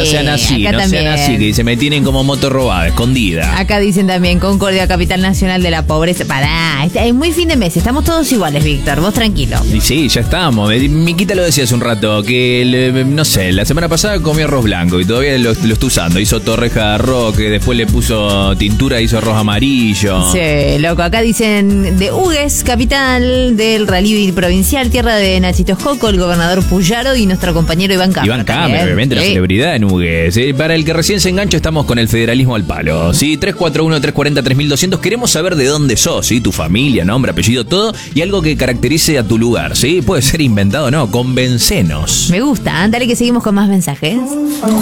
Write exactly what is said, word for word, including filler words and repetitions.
no sean así, no también. sean así, que se me tienen como moto robada, escondida. Acá dicen también, Concordia, capital nacional de la pobreza. Pará, es muy fin de mes, estamos todos iguales, Víctor, vos tranquilo. Y sí, ya estamos. Miquita lo decía hace un rato, que, le, no sé, la semana pasada comió arroz blanco y todavía lo, lo está usando. Hizo torreja de arroz, que después le puso tintura, hizo arroz amarillo. Sí, loco, acá dicen de Hugues, capital del rally provincial, tierra de Nachito Joco, el gobernador Puyaro y nuestro compañero Iván Cámara. Iván Cámara, obviamente, la sí. celebridad en Hugues. Eh, para el que recién se engancha, estamos con el federalismo al palo. ¿Sí? tres cuatro uno, tres cuatro cero, tres mil doscientos. Queremos saber de dónde sos, ¿sí? Tu familia, nombre, apellido, todo. Y algo que caracterice a tu lugar, ¿sí? Puede ser inventado o no. Convencenos. Me gusta, dale que seguimos con más mensajes.